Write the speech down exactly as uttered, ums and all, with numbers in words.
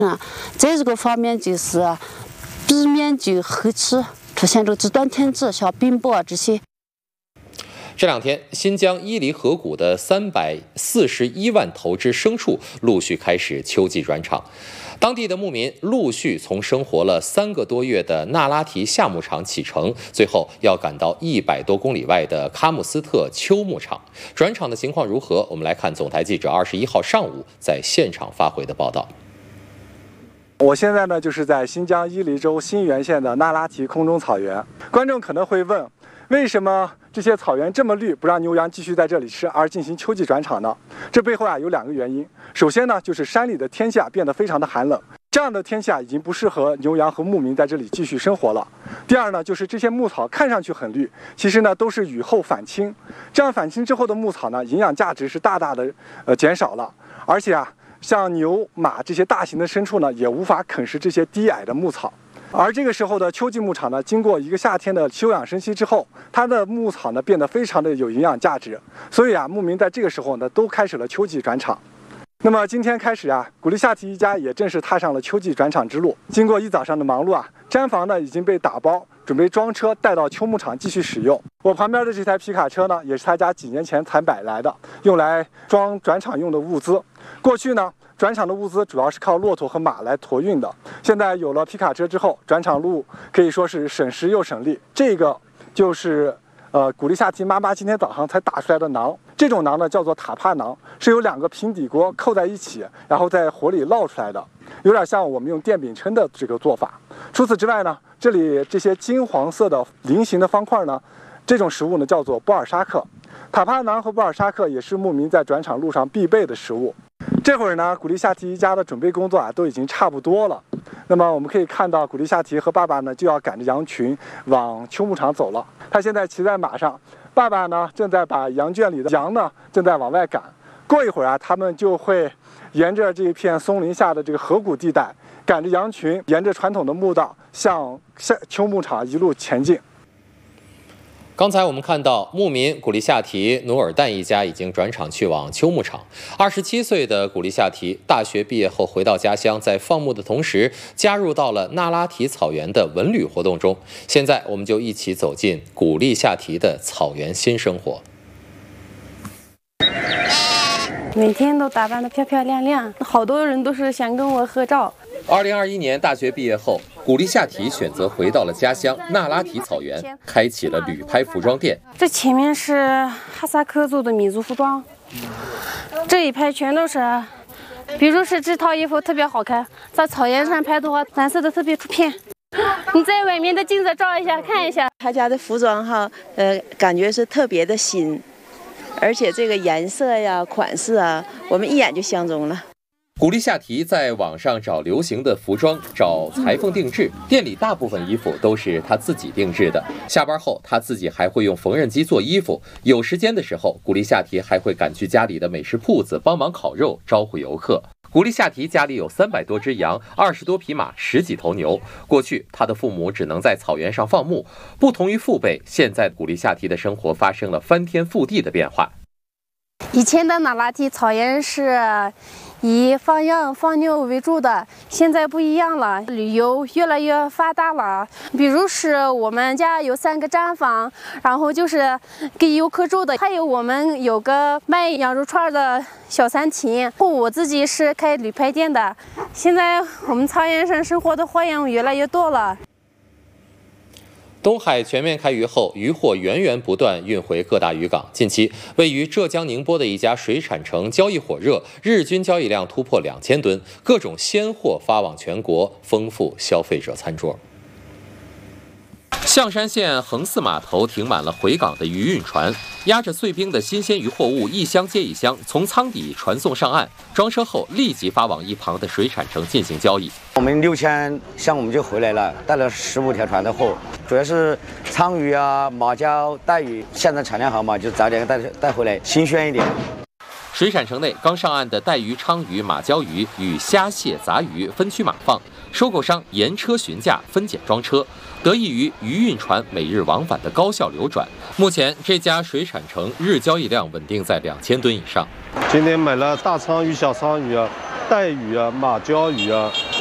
啊，在这个方面就是避免就后期出现这个极端天气，像冰雹啊这些。 这两天，新疆伊犁河谷的三百四十一万头只牲畜陆续开始秋季转场。当地的牧民陆续从生活了三个多月的那拉提夏牧场启程，最后要赶到一百多公里外的喀木斯特秋牧场。转场的情况如何？我们来看总台记者二十一号上午在现场发回的报道。 我现在呢，就是在新疆伊犁州新源县的那拉提空中草原。观众可能会问，为什么这些草原这么绿，不让牛羊继续在这里吃，而进行秋季转场呢？这背后啊有两个原因。首先呢，就是山里的天气啊变得非常的寒冷，这样的天气啊已经不适合牛羊和牧民在这里继续生活了。第二呢，就是这些牧草看上去很绿，其实呢都是雨后返青，这样返青之后的牧草呢，营养价值是大大的呃减少了，而且啊，像牛马这些大型的牲畜呢，也无法啃食这些低矮的牧草。而这个时候的秋季牧场呢，经过一个夏天的休养生息之后，它的牧草呢变得非常的有营养价值，所以啊，牧民在这个时候呢都开始了秋季转场。那么今天开始啊，古力夏提一家也正式踏上了秋季转场之路。经过一早上的忙碌啊，毡房呢已经被打包，准备装车带到秋牧场继续使用。我旁边的这台皮卡车呢，也是他家几年前才买来的，用来装转场用的物资。过去呢，转场的物资主要是靠骆驼和马来驮运的，现在有了皮卡车之后，转场路可以说是省时又省力。这个就是呃古力夏提妈妈今天早上才打出来的馕，这种馕呢叫做塔帕馕，是由两个平底锅扣在一起，然后在火里烙出来的，有点像我们用电饼铛的这个做法。除此之外呢，这里这些金黄色的菱形的方块呢，这种食物呢叫做波尔沙克。塔帕馕和波尔沙克也是牧民在转场路上必备的食物。这会儿呢，古力夏提一家的准备工作啊都已经差不多了。那么我们可以看到，古力夏提和爸爸呢就要赶着羊群往秋牧场走了。他现在骑在马上，爸爸呢正在把羊圈里的羊呢正在往外赶。过一会儿啊，他们就会沿着这片松林下的这个河谷地带，赶着羊群沿着传统的牧道向秋牧场一路前进。 刚才我们看到，牧民古力夏提努尔旦一家已经转场去往秋牧场。二十七岁的古力夏提大学毕业后回到家乡，在放牧的同时，加入到了那拉提草原的文旅活动中。现在，我们就一起走进古力夏提的草原新生活。 每天都打扮得漂漂亮亮，好多人都是想跟我合照。 二零二一年大学毕业后，古力夏提选择回到了家乡那拉提草原，开启了旅拍服装店。 这前面是哈萨克族的民族服装，这一排全都是，比如是这套衣服特别好看，在草原上拍的话，蓝色的特别出片。你在外面的镜子照一下，看一下他家的服装哈，呃，感觉是特别的新，而且这个颜色呀、款式啊，我们一眼就相中了。 古力夏提在网上找流行的服装，找裁缝定制，店里大部分衣服都是他自己定制的。下班后，他自己还会用缝纫机做衣服。有时间的时候，古力夏提还会赶去家里的美食铺子帮忙烤肉，招呼游客。古力夏提家里有三百多只羊，二十多匹马，十几头牛。过去，他的父母只能在草原上放牧。不同于父辈，现在古力夏提的生活发生了翻天覆地的变化。 以前的那拉提草原是以放羊放牛为主的，现在不一样了，旅游越来越发达了。比如是我们家有三个毡房，然后就是给游客住的，还有我们有个卖羊肉串的小餐厅。我自己是开旅拍店的。现在我们草原上生活的花样越来越多了。 东海全面开渔后，渔货源源不断运回各大渔港。近期，位于浙江宁波的一家水产城交易火热，日均交易量突破两千吨，各种鲜货发往全国，丰富消费者餐桌。象山县横四码头停满了回港的渔运船，压着碎冰的新鲜渔货物一箱接一箱从舱底传送上岸，装车后立即发往一旁的水产城进行交易。 我们六千箱我们就回来了，带了十五条船的货，主要是鲳鱼啊、马鲛、带鱼，现在产量好嘛，就早点带带回来，新鲜一点。 水产城内刚上岸的带鱼、鲳鱼、马鲛鱼与虾蟹杂鱼分区码放，收购商沿车询价分拣装车，得益于渔运船每日往返的高效流转。目前这家水产城日交易量稳定在两千吨以上。 今天买了大鲳鱼、小鲳鱼啊， 带鱼啊、马鲛鱼啊，